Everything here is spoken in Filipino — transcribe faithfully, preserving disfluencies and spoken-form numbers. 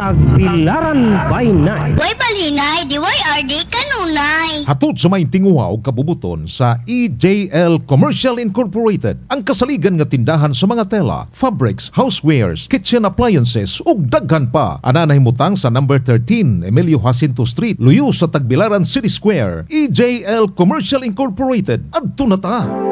Tagbilaran by Night. Way balhinay, di way R D kanunay. Hatod sa may tinguha o kabubuton sa E J L Commercial Incorporated, ang kasaligan nga tindahan sa mga tela, fabrics, housewares, kitchen appliances ug daghan pa. Ana nahimutang sa number thirteen Emilio Jacinto Street, luyo sa Tagbilaran City Square. E J L Commercial Incorporated. Adto na ta.